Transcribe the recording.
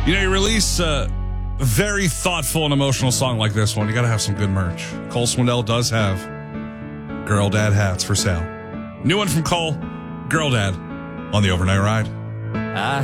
You know, you release a very thoughtful and emotional song like this one, you got to have some good merch. Cole Swindell does have Girl Dad hats for sale. New one from Cole, Girl Dad, on the Overnight Ride.